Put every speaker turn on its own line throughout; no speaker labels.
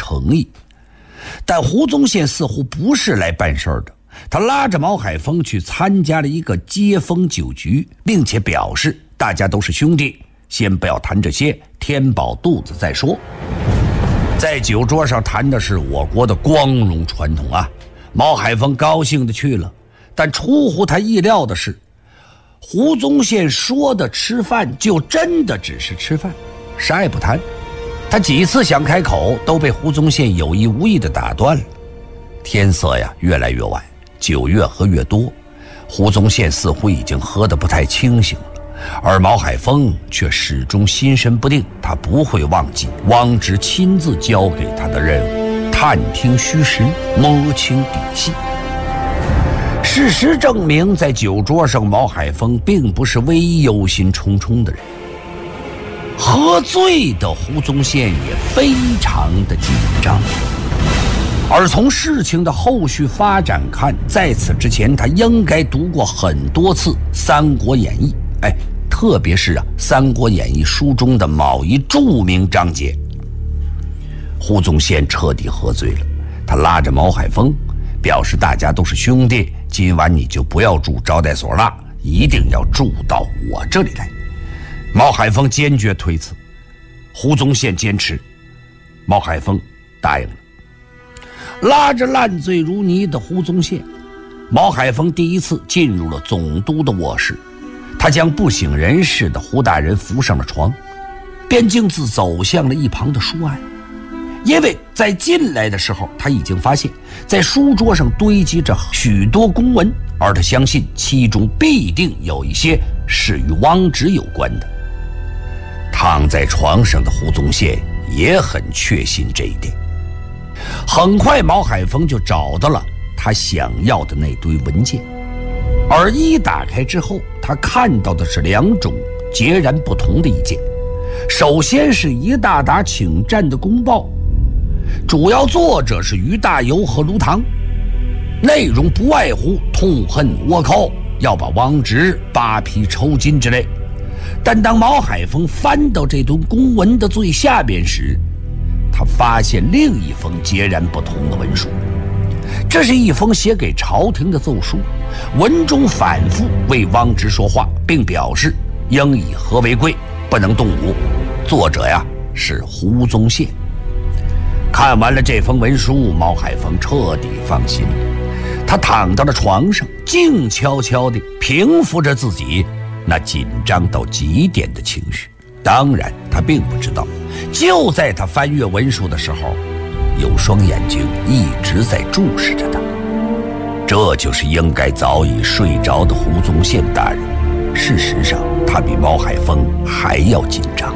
诚意。但胡宗宪似乎不是来办事儿的，他拉着毛海峰去参加了一个接风酒局，并且表示大家都是兄弟，先不要谈这些，填饱肚子再说。在酒桌上谈的是我国的光荣传统啊，毛海峰高兴地去了。但出乎他意料的是，胡宗宪说的吃饭就真的只是吃饭，啥也不谈。他几次想开口都被胡宗宪有意无意地打断了。天色呀越来越晚，酒越喝越多，胡宗宪似乎已经喝得不太清醒了，而毛海峰却始终心神不定。他不会忘记汪直亲自交给他的任务，探听虚实，摸清底细。事实证明，在酒桌上，毛海峰并不是唯一忧心忡忡的人。喝醉的胡宗宪也非常的紧张。而从事情的后续发展看，在此之前他应该读过很多次《三国演义》，特别是《三国演义》书中的某一著名章节。胡宗宪彻底喝醉了，他拉着毛海峰表示大家都是兄弟，今晚你就不要住招待所了，一定要住到我这里来。毛海峰坚决推辞，胡宗宪坚持，毛海峰答应了。拉着烂醉如泥的胡宗宪，毛海峰第一次进入了总督的卧室，他将不省人事的胡大人扶上了床，便径自走向了一旁的书案。因为在进来的时候，他已经发现在书桌上堆积着许多公文，而他相信其中必定有一些是与汪直有关的。躺在床上的胡宗宪也很确信这一点。很快毛海峰就找到了他想要的那堆文件，而一打开之后，他看到的是两种截然不同的意见。首先是一大沓请战的公报，主要作者是于大猷和卢唐，内容不外乎痛恨倭寇，要把汪直扒皮抽筋之类。但当毛海峰翻到这段公文的最下边时，他发现另一封截然不同的文书。这是一封写给朝廷的奏书，文中反复为汪直说话，并表示应以和为贵，不能动武。作者呀是胡宗宪。看完了这封文书，毛海峰彻底放心了。他躺到了床上，静悄悄地平复着自己那紧张到极点的情绪。当然他并不知道，就在他翻阅文书的时候，有双眼睛一直在注视着他。这就是应该早已睡着的胡宗宪大人。事实上他比毛海峰还要紧张。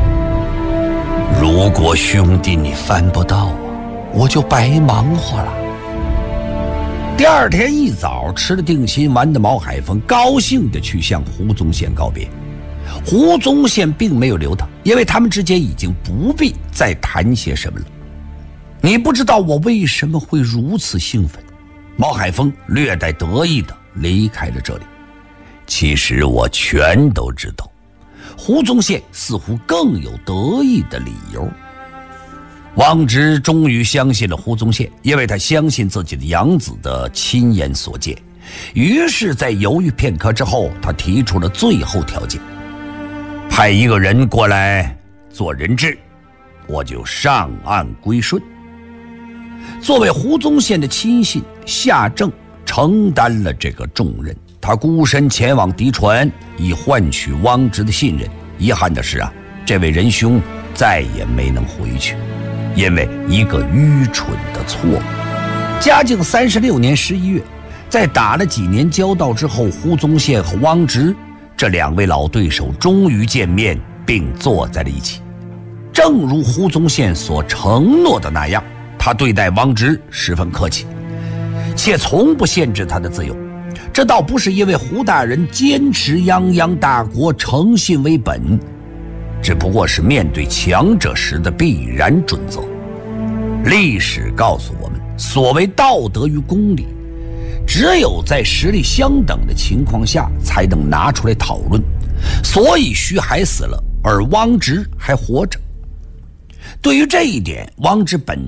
如果兄弟你翻不到啊，我就白忙活了。第二天一早，吃了定心丸的毛海峰高兴地去向胡宗宪告别。胡宗宪并没有留他，因为他们之间已经不必再谈些什么了。你不知道我为什么会如此兴奋。毛海峰略带得意地离开了这里。其实我全都知道。胡宗宪似乎更有得意的理由。汪直终于相信了胡宗宪，因为他相信自己的养子的亲眼所见。于是在犹豫片刻之后，他提出了最后条件，派一个人过来做人质，我就上岸归顺。作为胡宗宪的亲信，夏正承担了这个重任，他孤身前往狄川，以换取汪直的信任。遗憾的是这位仁兄再也没能回去，因为一个愚蠢的错误。嘉靖36年11月，在打了几年交道之后，胡宗宪和汪直这两位老对手终于见面，并坐在了一起。正如胡宗宪所承诺的那样，他对待汪直十分客气，且从不限制他的自由。这倒不是因为胡大人坚持泱泱大国诚信为本，只不过是面对强者时的必然准则。历史告诉我们，所谓道德与公理，只有在实力相等的情况下才能拿出来讨论。所以徐海死了，而汪直还活着。对于这一点，汪直本